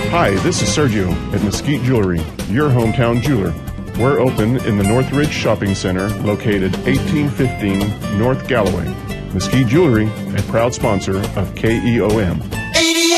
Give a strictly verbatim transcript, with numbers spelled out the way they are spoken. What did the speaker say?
Hi, this is Sergio at Mesquite Jewelry, your hometown jeweler. We're open in the Northridge Shopping Center, located eighteen fifteen North Galloway. Mesquite Jewelry, a proud sponsor of K E O M.